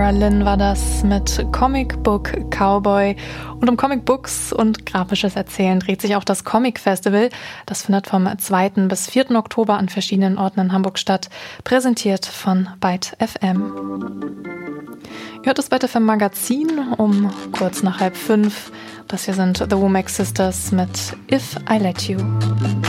Laura Lynn war das mit Comic Book Cowboy. Und um Comic Books und grafisches Erzählen dreht sich auch das Comic Festival. Das findet vom 2. bis 4. Oktober an verschiedenen Orten in Hamburg statt. Präsentiert von Byte FM. Ihr hört das Byte FM Magazin um kurz nach 4:30. Das hier sind The Womack Sisters mit If I Let You.